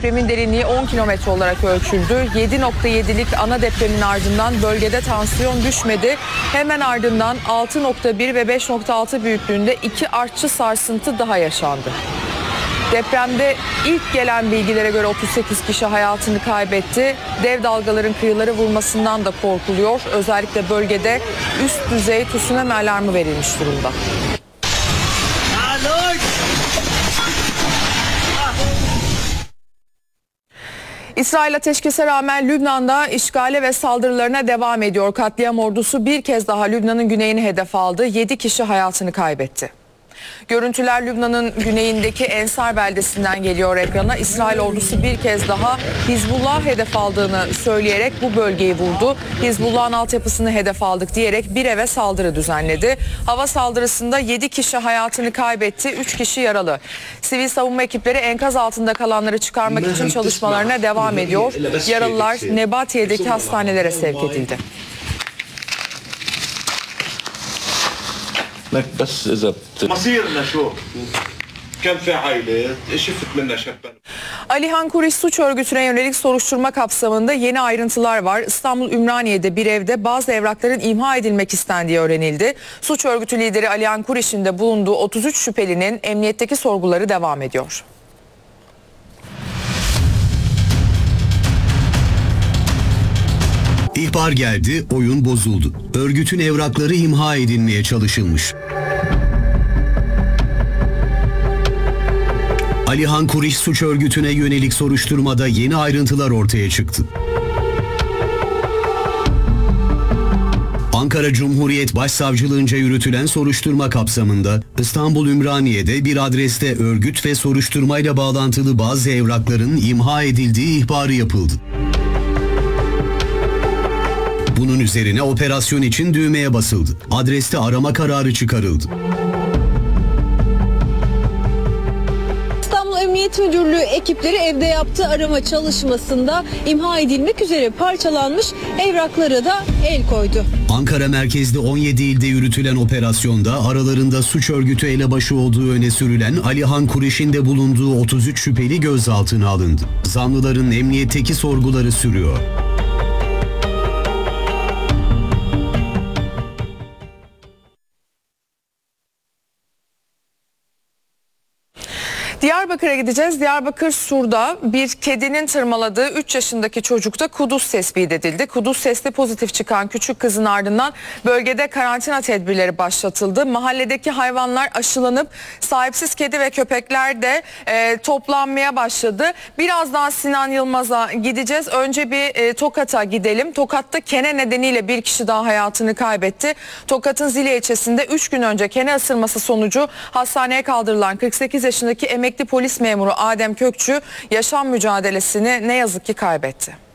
Depremin derinliği 10 kilometre olarak ölçüldü. 7.7'lik ana depremin ardından bölgede tansiyon düşmedi. Hemen ardından 6.1 ve 5.6 büyüklüğünde 2 artçı sarsıntı daha yaşandı. Depremde ilk gelen bilgilere göre 38 kişi hayatını kaybetti. Dev dalgaların kıyıları vurmasından da korkuluyor. Özellikle bölgede üst düzey tsunami alarmı verilmiş durumda. İsrail ateşkese rağmen Lübnan'da işgale ve saldırılarına devam ediyor. Katliam ordusu bir kez daha Lübnan'ın güneyini hedef aldı. 7 kişi hayatını kaybetti. Görüntüler Lübnan'ın güneyindeki Ensar beldesinden geliyor ekrana. İsrail ordusu bir kez daha Hizbullah hedef aldığını söyleyerek bu bölgeyi vurdu. Hizbullah'ın altyapısını hedef aldık diyerek bir eve saldırı düzenledi. Hava saldırısında 7 kişi hayatını kaybetti, 3 kişi yaralı. Sivil savunma ekipleri enkaz altında kalanları çıkarmak için çalışmalarına devam ediyor. Yaralılar Nebatiye'deki hastanelere sevk edildi. بس اذا مصيرنا شو كم في عائله شفت منها شابا. Alihan Kuriş suç örgütüne yönelik soruşturma kapsamında yeni ayrıntılar var. İstanbul Ümraniye'de bir evde bazı evrakların imha edilmek istendiği öğrenildi. Suç örgütü lideri Alihan Kuriş'in de bulunduğu 33 şüphelinin emniyetteki sorguları devam ediyor. İhbar geldi, oyun bozuldu. Örgütün evrakları imha edilmeye çalışılmış. Alihan Kuriş suç örgütüne yönelik soruşturmada yeni ayrıntılar ortaya çıktı. Ankara Cumhuriyet Başsavcılığınca yürütülen soruşturma kapsamında İstanbul Ümraniye'de bir adreste örgüt ve soruşturmayla bağlantılı bazı evrakların imha edildiği ihbarı yapıldı. Bunun üzerine operasyon için düğmeye basıldı. Adreste arama kararı çıkarıldı. İstanbul Emniyet Müdürlüğü ekipleri evde yaptığı arama çalışmasında imha edilmek üzere parçalanmış evraklara da el koydu. Ankara merkezli 17 ilde yürütülen operasyonda aralarında suç örgütü elebaşı olduğu öne sürülen Alihan Kuriş'in de bulunduğu 33 şüpheli gözaltına alındı. Zanlıların emniyetteki sorguları sürüyor. Diyarbakır'a gideceğiz. Diyarbakır Sur'da bir kedinin tırmaladığı 3 yaşındaki çocukta kuduz tespit edildi. Kuduz testi pozitif çıkan küçük kızın ardından bölgede karantina tedbirleri başlatıldı. Mahalledeki hayvanlar aşılanıp sahipsiz kedi ve köpekler de toplanmaya başladı. Birazdan Sinan Yılmaz'a gideceğiz. Önce bir Tokat'a gidelim. Tokat'ta kene nedeniyle bir kişi daha hayatını kaybetti. Tokat'ın Zile ilçesinde 3 gün önce kene ısırması sonucu hastaneye kaldırılan 48 yaşındaki emekli polis memuru Adem Kökçü yaşam mücadelesini ne yazık ki kaybetti.